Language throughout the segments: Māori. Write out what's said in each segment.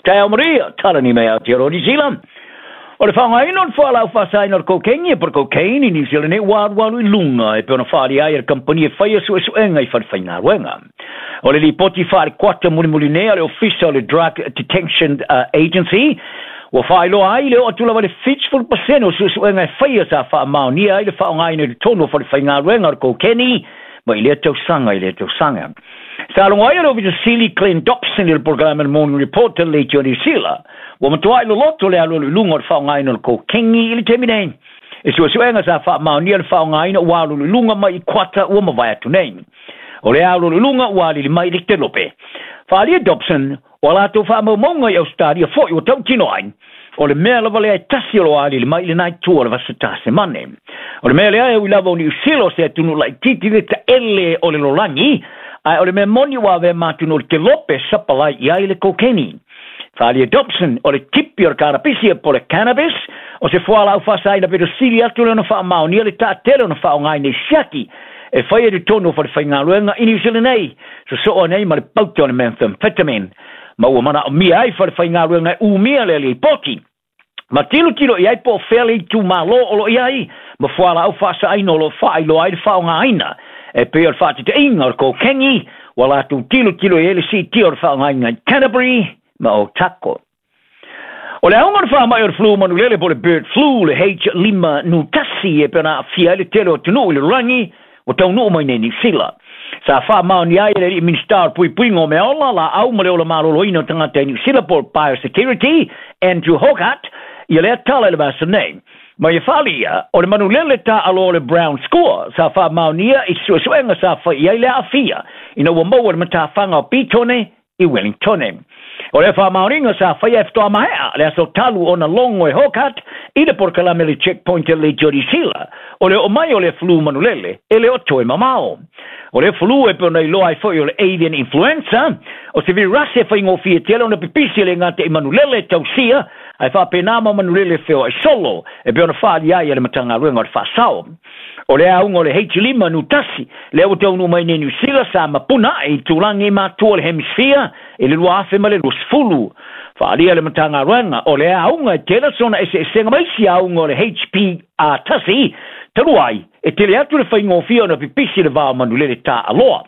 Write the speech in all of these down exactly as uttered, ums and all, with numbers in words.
Teo Maria, Talani mea tiro New Zealand. O le whaongai non whalau whasai nor cocaine, per cocaine in New Zealand e wad walu i lunga e pe ona whaari ai ar company e whaia su e su enga i whawhainga wenga. O le li poti whaari kwata muli muli nea le official le Drug Detection uh, Agency, wa whailo ai le o atula wale fitchful percent o su su enga e whaia sa wha mao nia ai le whaongai ne tono whawhainga wenga ar cocaine, ma i le tau sanga i le tau sanga. Sa longa ai over to Sealy Clean Dobson il programma il Morning Report le Johnny Sila. Wa matua ilo loto le alu lunga fa ngai no ko kengi ili temine. E so so nga sa fa ma ni fa ngai no wa lu lunga mai kwata o ma vai tu nei. O le alu lunga wa li mai lik te lope. Fa li Dobson wala to fa mo monga yo stadi fo yo tau tino ai. O le mele vale tasi lo ali mai le nai tu o va stase mane. O le mele ai wi lavo ni silo se tu no like titi te ele o le lolangi. Ai o le me moni wa ve matu no te lope sapala ia ile cocaine. Fali Dobson o le tipi o carapisia po le cannabis o se fuala au fasai na pero sili atu le no fa mau ni le ta tele no fa ngai ne shaki e fai de tono for fainga luenga ini silenei so so nei ma le pauto le methamphetamine ma o mana mi ai for fainga luenga u mi le le poti ma tilo tilo ia po feli tu malo o ia ma fuala au fasai no lo fai lo ai fa ngai na e pe o fati te inga ko kengi wala tu tilo tilo ele si tio fa ngai Canterbury ma o tako. O le aunga wha mai o flu manu lele po le bird flu le H lima nutasi e pena fia le tele o tunu le rangi o tau no mai nei sila. Sa wha mau ni ai le minister pui pui ngō me ola la au mare o le marolo ino tangata ni sila po biosecurity Andrew Hogarth i le tala le basa nei. Ma i whalia o le manu lele ta alo le Brown School sa wha mau nia i suenga sa wha i ai le afia ina wa mau le mata whanga o pitone i Wellington. O le wha mauringa sa whaia eftoa mahea, le aso talu o na longo e hokat, i le porkalame le checkpoint le Jody Sila, o le o mai o le flu manulele, e le oto e mamao. O le flu e pona i loa i fwoi o le avian influenza, o se virase whai ngofia tele o na pipisi le ngate i manulele tausia, ai wha penama manulele feo e solo, e pona whaali ai le matanga ruenga o le whasao. O le aunga o le H lima nutasi, le au tau no mai ne New Zealand sa mapuna e tulangi matua le hemisphere, e le luafe ma le lusfulu. Whaalia le matanga ruenga, o le aunga e tela sona e se senga maisi aunga o le H P a tasi, taruai, e tele atu le whaingofia o na pipisi le vao manulele ta aloa.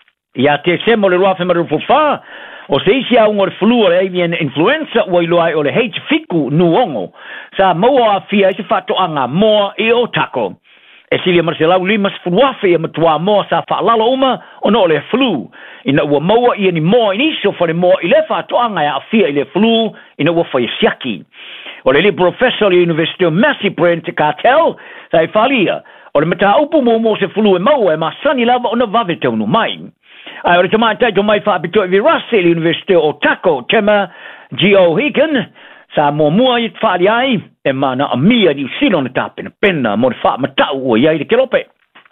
Ia te semo le luafe ma le fufa, o se isi aunga o le flu o le avian influenza ua iloai o le H fiku nuongo, sa maua a fia i se fato anga moa i o tako. E silia marselau limas fuafe e matua moa sa whaalala uma o no le flu. Ina ua maua i ni moa iniso fare moa i le whatoanga e a fia i le flu ina ua whai siaki. O le li professor i University of Massey Brent Cartel sa e whalia. O le mata upu mo mo se flu e maua e masani lava o na vave taunu mai. Ai o le tamata to mai whaapito i virase i University of Otago tema Geo Hicken sa mo mua i whaari ai e mana a mia ni silo na tapena pena mo le wha matau o iai le kelope.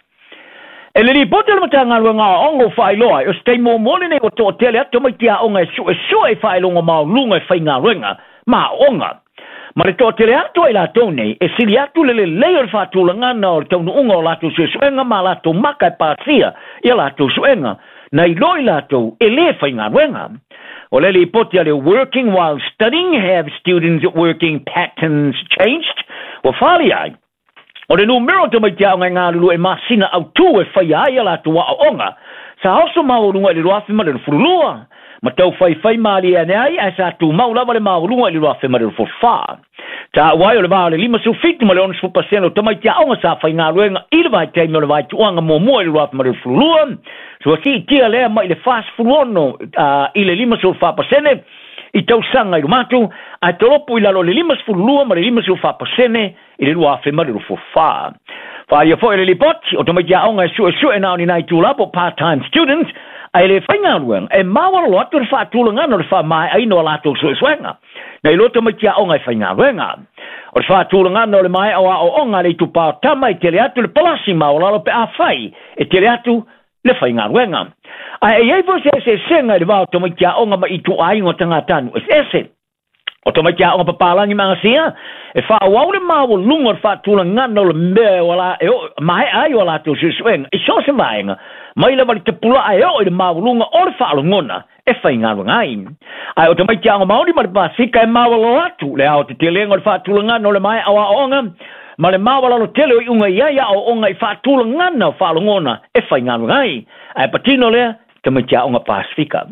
E le li pote le matanga rua ngā ongo whai loa o stei mo mole nei o tō tele ato mai tia onga e su e su e whai longa mao lunga e whai ngā ruenga ma onga. Ma le tō tele ato e la tōnei e sili atu le le leir whatula ngana o le taunu unga o lato su e suenga ma lato maka e pāsia i lato suenga na i loi lato e le whai ngā ruenga. O le li poti ale working while studying, have students' working patterns changed? O whali ai. O le numero to mai tia o ngā lulu e masina au tū e whai ai ala tua o onga. Sa hoso maurunga i ruafi ma le furulua. Ma tau whai whai maali ane ai, ai sa tū maulawa le maurunga i ruafi ma le furfaa. Ta wai o le vāo le lima su fitu ma le onis fupaseno to mai tia onga sa whai ngā ruenga i le vai teimi o le vai tuanga mua mua i ruafi ma le furulua. So si tia lea mai le fast furono uh, i le lima su fapasene i tau sanga i rumatu a te lopo i lalo le lima su furulua ma le lima su fapasene i le ruafi ma le rufofa. Fa ia fo e le lipoti o to mai tia onga e su e su e nao ni nai tūlapo part-time students ai le whainga ruenga e mawa lo atu le wha tūlanga no le wha mai ai no lato su e suenga. Nei loto mai tia onga e whainga ruenga. O le wha tūlanga no le mai o a o onga le tupao tama i tele atu le palasi ma o lalo pe a whai e tele atu le whainga ruenga. Ai e eifo se se senga le wao to mai tia onga ma i tu ai ngo tanga tanu e ese. O to mai tia onga papalangi mga sia e wha wau le mawo lunga wha tūlanga no le mea wala e o mai ai wala tu su suenga e so se vaenga mai le wali te pula ai o i le mawo lunga o le wha alungona e whainga ruenga ai. Ai o te mai te anga mauri ma le Pasifika e mawalo atu le au te te lenga le whaatulanga no le mai awa onga ma le mawala lo tele i unga iaia o onga i whaatulanga na whaalongona e whai nganu ngai ai patino lea te mai te anga Pasifika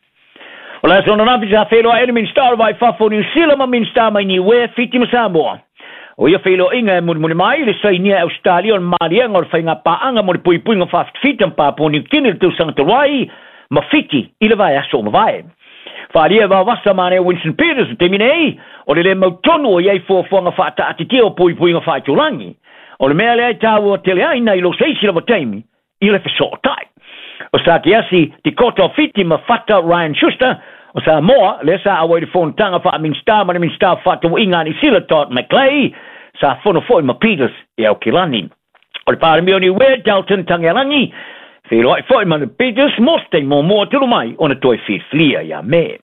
o la sona napi sa whelo a ene star vai whafo New Zealand ma min star mai ni wea fiti ma Samoa o ia whelo inga e muni muni mai le sai nia Australia on marianga o le whainga paanga mo le pui pui nga whafitfitan pa po ni kini le tau sanga tawai ma fiti i le vai aso ma vai Wharia wa wasa mane Winston Peters te minei o le le mautonu o iei fuafuanga whaata atiti o pui pui nga whaatulangi o le mea lea tāu o tele aina i lo seisi lava teimi i le whaso tai o sa ki asi ti koto fiti ma whata Ryan Schuster o sa moa le sa awai le whontanga wha min star mane min star whata o inga ni sila Todd McClay sa whono foi ma Peters i au kilani o le pāremio ni Ware Dalton tangerangi Whilo ai foi ma Peters moste mo mo tulu mai ona toi fit flia ya me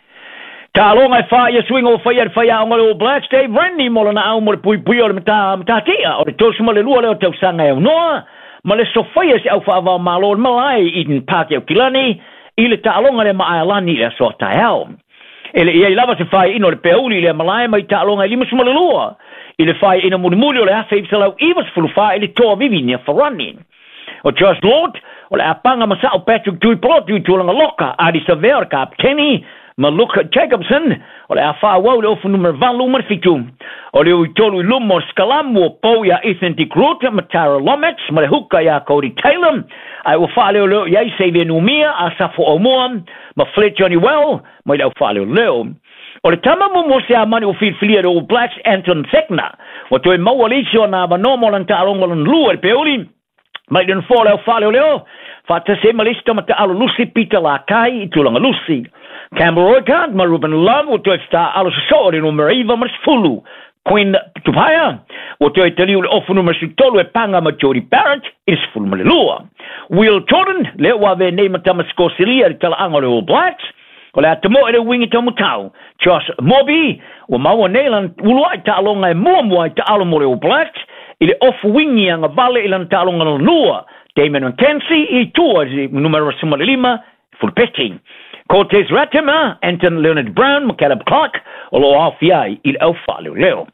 Ta longa fa ia swing o fire fire o ngolo Black Stay Randy mo na au mo pui pui o mata mata tia o to suma le lua le o sanga e no ma le sofia se au fa va malo malai in park o kilani ile ta longa le ma alani le so ta el ele ia lava se fai ino le peuli le malai mai ta longa lima suma le lua ile fai ina mo mo le ha fe sala ivas fulu fa ile to vivi ne for running o Josh Lord o le apanga masa o Patrick Tui Plotu tulanga loka adi Saver kapteni ma Luke Jacobson o le afa wau le ofu numero valu ma fitu o le uitolu lumo skalamu o po ya Ethan Dicruta ma Tara Lomets ma le huka ya Cody Taylor ai o fale o leo yai se le numia a safo o moa ma Fletch Johnny Well ma le o fale o leo o le tama mo mo se amani o filfilia o Blacks Anton Sekna o toi mawalisio na ba nomo lan tarongo lan lua le peoli mai den fole o fale o leo fata se malista ma ta alo Lucy Peter la kai i tulanga Lucy Campbell Roykant ma Ruben Love o toi sta alo sasori numero iva ma sfulu Queen Tupaya o toi taliu le ofu numero sutolu e panga ma Jody Barrett i sfulu ma le lua Will Jordan le wa ve nema tama skosilia i tala anga le All Blacks o le atamo e le wingi tamu tau Josh Moby o maua neilan ulua i ta alonga e mua mua i ta alo mo le All Blacks i le ofu wingi anga vale i lan ta alonga le lua Damon Kensi i tua numero sumale lima fulpeti Cortez Rattima Anton Leonard Brown McCallum Clark o lo afiai il au fale leo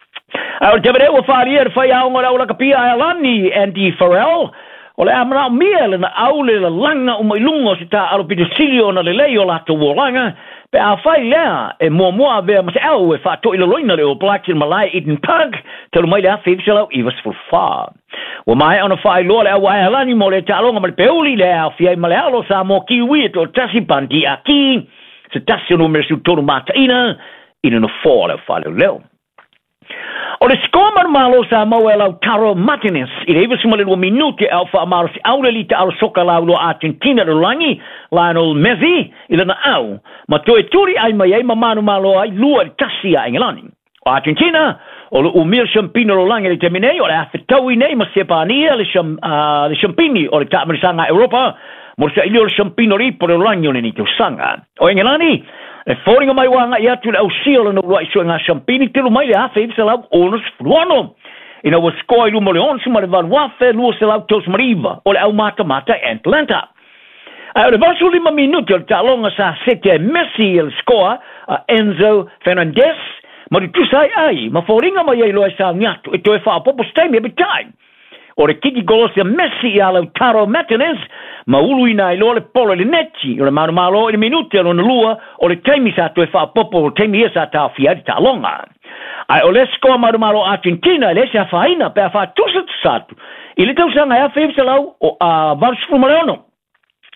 au tabere o fale er fai au ngora ula kapia alani Andy Farrell o le amra miel na aule la langa o mai lungo sita alo pitisilio na le leo la to wolanga pe a fai lea e mo mo ave mas au e fa to ilo loina le o Blacks in Malay Eden Park te lo mai le a fibselo i was for far o mai ona fai lo le wa alani mo le talonga mal peuli le a fai male alo sa mo kiwi to tasi pandi aki se tasi no mersu to mata ina ina no fall e fa leo o le skomar malo sa mo ela Taro Martinez i le iwa sumale lo minuti alfa amaro si aule li ta alo soka la lo Argentina lo langi Lionel Messi i le na au ma to e turi ai mai ai mamanu malo ai lua tasi a Engelani o Argentina o le umir champino lo langi le terminei o le afetaui nei ma sepania le cham le champini o le taamarisanga Europa mo se ilio le champino ri por lo langi o ni to sanga o Engelani e fōringa mai wanga i atu le au siolo no rua iso ngā champini te lo mai le awhi se lau onus fruano. Ina wa skoi lumo le onsu ma le valuafe lua se lau tos mariva o le au mata mata Atlanta. Ai o le vasu lima minuti o le talonga sa sete Messi el skoa a Enzo Fernandez ma di tusai ai ma fōringa mai ai loa sa ngatu e toe wha popo stemi every time. O le kiki golosia Messi i ala Taro Martinez ma ulu ina i le polo le neti o le manu malo i le minuti alo na lua o le teimi sa to e wha popo o le teimi e sa ta fia di ta longa. Ai o le skoa manu malo Argentina le se a whaina pe a wha tusat satu i le tausanga e a whaim se lau o a varsufu mareono.